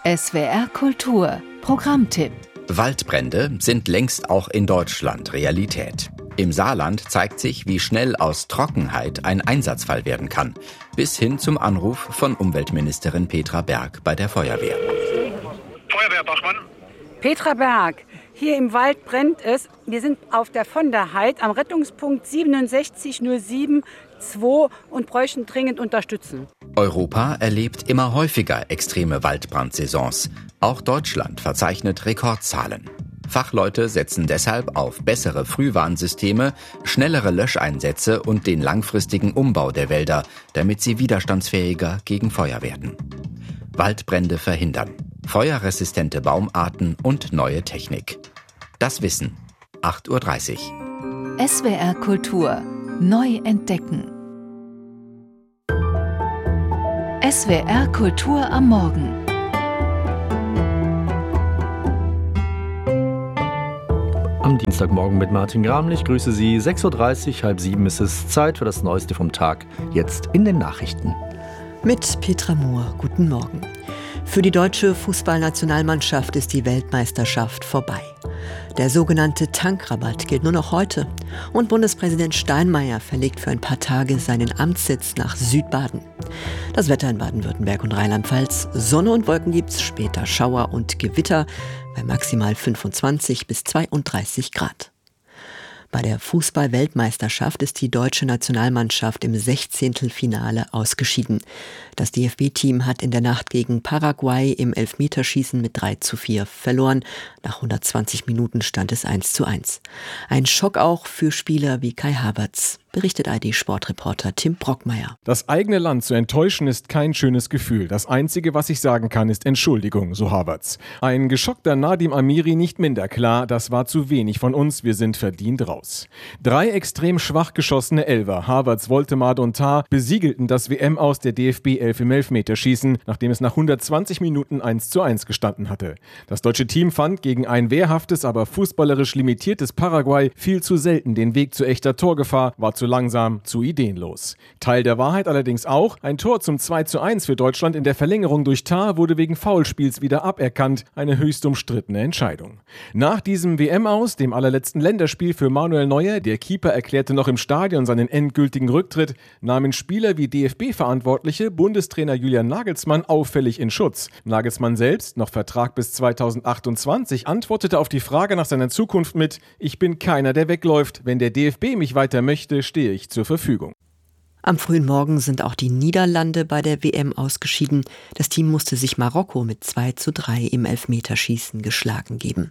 SWR Kultur Programmtipp. Waldbrände sind längst auch in Deutschland Realität. Im Saarland zeigt sich, wie schnell aus Trockenheit ein Einsatzfall werden kann. Bis hin zum Anruf von Umweltministerin Petra Berg bei der Feuerwehr. Feuerwehr Bachmann. Petra Berg, hier im Wald brennt es. Wir sind auf der von der Heid am Rettungspunkt 67072 und bräuchten dringend Unterstützung. Europa erlebt immer häufiger extreme Waldbrandsaisons. Auch Deutschland verzeichnet Rekordzahlen. Fachleute setzen deshalb auf bessere Frühwarnsysteme, schnellere Löscheinsätze und den langfristigen Umbau der Wälder, damit sie widerstandsfähiger gegen Feuer werden. Waldbrände verhindern, feuerresistente Baumarten und neue Technik. Das Wissen, 8:30 Uhr. SWR Kultur neu entdecken. SWR Kultur am Morgen. Am Dienstagmorgen mit Martin Gramlich. Grüße Sie. 6:30 Uhr, 6:30 ist es Zeit für das Neueste vom Tag. Jetzt in den Nachrichten. Mit Petra Mohr. Guten Morgen. Für die deutsche Fußballnationalmannschaft ist die Weltmeisterschaft vorbei. Der sogenannte Tankrabatt gilt nur noch heute. Und Bundespräsident Steinmeier verlegt für ein paar Tage seinen Amtssitz nach Südbaden. Das Wetter in Baden-Württemberg und Rheinland-Pfalz. Sonne und Wolken gibt's, später Schauer und Gewitter bei maximal 25 bis 32 Grad. Bei der Fußball-Weltmeisterschaft ist die deutsche Nationalmannschaft im 16. ausgeschieden. Das DFB-Team hat in der Nacht gegen Paraguay im Elfmeterschießen mit 3:4 verloren. Nach 120 Minuten stand es 1:1. Ein Schock auch für Spieler wie Kai Havertz, berichtet ARD-Sportreporter Tim Brockmeier. Das eigene Land zu enttäuschen ist kein schönes Gefühl. Das Einzige, was ich sagen kann, ist Entschuldigung, so Havertz. Ein geschockter Nadim Amiri nicht minder klar, das war zu wenig von uns, wir sind verdient raus. 3 extrem schwach geschossene Elfer, Havertz, Woltemade und Tah, besiegelten das WM-Aus der DFB 11 im Elfmeterschießen, nachdem es nach 120 Minuten 1:1 gestanden hatte. Das deutsche Team fand gegen ein wehrhaftes, aber fußballerisch limitiertes Paraguay viel zu selten den Weg zu echter Torgefahr, war zu langsam, zu ideenlos. Teil der Wahrheit allerdings auch, ein Tor zum 2:1 für Deutschland in der Verlängerung durch Tah wurde wegen Foulspiels wieder aberkannt, eine höchst umstrittene Entscheidung. Nach diesem WM-Aus, dem allerletzten Länderspiel für Manuel Neuer, der Keeper erklärte noch im Stadion seinen endgültigen Rücktritt, nahmen Spieler wie DFB-Verantwortliche, Bundestrainer Julian Nagelsmann auffällig in Schutz. Nagelsmann selbst, noch Vertrag bis 2028, antwortete auf die Frage nach seiner Zukunft mit: Ich bin keiner, der wegläuft. Wenn der DFB mich weiter möchte, stehe ich zur Verfügung. Am frühen Morgen sind auch die Niederlande bei der WM ausgeschieden. Das Team musste sich Marokko mit 2:3 im Elfmeterschießen geschlagen geben.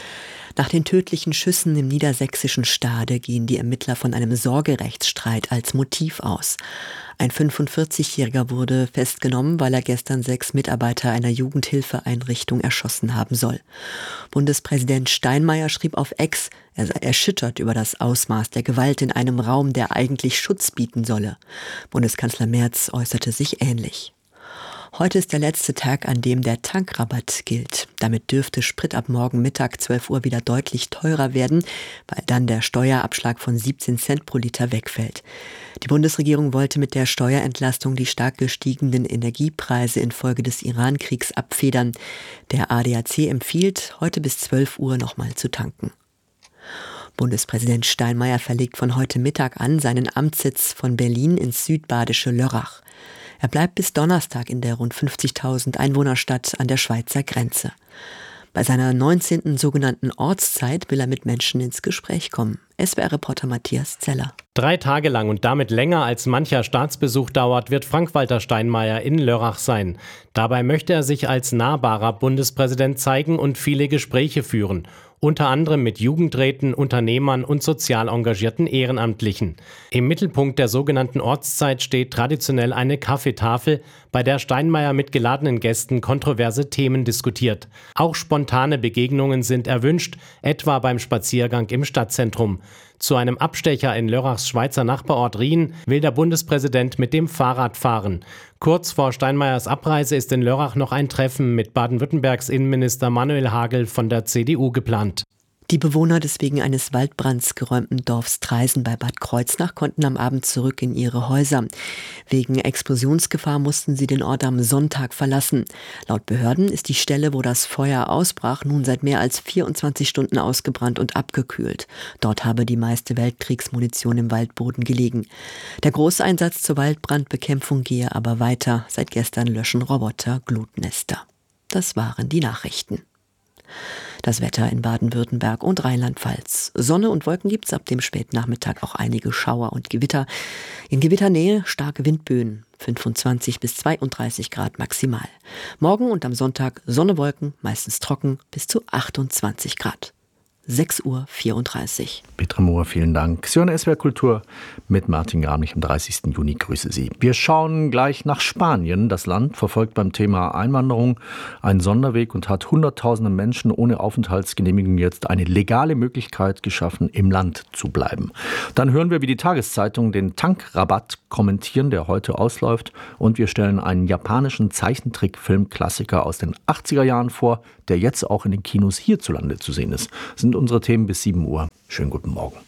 Nach den tödlichen Schüssen im niedersächsischen Stade gehen die Ermittler von einem Sorgerechtsstreit als Motiv aus. Ein 45-Jähriger wurde festgenommen, weil er gestern 6 Mitarbeiter einer Jugendhilfeeinrichtung erschossen haben soll. Bundespräsident Steinmeier schrieb auf X, er sei erschüttert über das Ausmaß der Gewalt in einem Raum, der eigentlich Schutz bieten solle. Bundeskanzler Merz äußerte sich ähnlich. Heute ist der letzte Tag, an dem der Tankrabatt gilt. Damit dürfte Sprit ab morgen Mittag 12 Uhr wieder deutlich teurer werden, weil dann der Steuerabschlag von 17 Cent pro Liter wegfällt. Die Bundesregierung wollte mit der Steuerentlastung die stark gestiegenen Energiepreise infolge des Iran-Kriegs abfedern. Der ADAC empfiehlt, heute bis 12 Uhr nochmal zu tanken. Bundespräsident Steinmeier verlegt von heute Mittag an seinen Amtssitz von Berlin ins südbadische Lörrach. Er bleibt bis Donnerstag in der rund 50.000 Einwohnerstadt an der Schweizer Grenze. Bei seiner 19. sogenannten Ortszeit will er mit Menschen ins Gespräch kommen. SWR-Reporter Matthias Zeller. 3 Tage lang und damit länger als mancher Staatsbesuch dauert, wird Frank-Walter Steinmeier in Lörrach sein. Dabei möchte er sich als nahbarer Bundespräsident zeigen und viele Gespräche führen. Unter anderem mit Jugendräten, Unternehmern und sozial engagierten Ehrenamtlichen. Im Mittelpunkt der sogenannten Ortszeit steht traditionell eine Kaffeetafel, bei der Steinmeier mit geladenen Gästen kontroverse Themen diskutiert. Auch spontane Begegnungen sind erwünscht, etwa beim Spaziergang im Stadtzentrum. Zu einem Abstecher in Lörrachs Schweizer Nachbarort Rien will der Bundespräsident mit dem Fahrrad fahren. Kurz vor Steinmeiers Abreise ist in Lörrach noch ein Treffen mit Baden-Württembergs Innenminister Manuel Hagel von der CDU geplant. Die Bewohner des wegen eines Waldbrands geräumten Dorfs Traisen bei Bad Kreuznach konnten am Abend zurück in ihre Häuser. Wegen Explosionsgefahr mussten sie den Ort am Sonntag verlassen. Laut Behörden ist die Stelle, wo das Feuer ausbrach, nun seit mehr als 24 Stunden ausgebrannt und abgekühlt. Dort habe die meiste Weltkriegsmunition im Waldboden gelegen. Der Großeinsatz zur Waldbrandbekämpfung gehe aber weiter. Seit gestern löschen Roboter Glutnester. Das waren die Nachrichten. Das Wetter in Baden-Württemberg und Rheinland-Pfalz. Sonne und Wolken gibt's ab dem Spätnachmittag auch einige Schauer und Gewitter. In Gewitternähe starke Windböen, 25 bis 32 Grad maximal. Morgen und am Sonntag Sonne, Wolken, meistens trocken, bis zu 28 Grad. 6:34 Uhr. Petra Mohr, vielen Dank. Sie hören SWR Kultur mit Martin Gramlich am 30. Juni. Grüße Sie. Wir schauen gleich nach Spanien. Das Land verfolgt beim Thema Einwanderung einen Sonderweg und hat Hunderttausende Menschen ohne Aufenthaltsgenehmigung jetzt eine legale Möglichkeit geschaffen, im Land zu bleiben. Dann hören wir, wie die Tageszeitung den Tankrabatt kommentieren, der heute ausläuft. Und wir stellen einen japanischen Zeichentrickfilmklassiker aus den 80er Jahren vor, der jetzt auch in den Kinos hierzulande zu sehen ist. Das sind unsere Themen bis 7 Uhr. Schönen guten Morgen.